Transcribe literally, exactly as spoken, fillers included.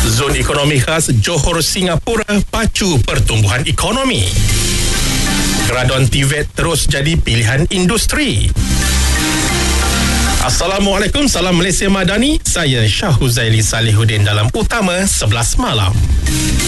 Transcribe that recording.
Zon ekonomi khas Johor Singapura pacu pertumbuhan ekonomi. Gradon T V E T terus jadi pilihan industri. Assalamualaikum, salam Malaysia Madani. Saya Syah Huzaili Salihuddin dalam Utama sebelas Malam.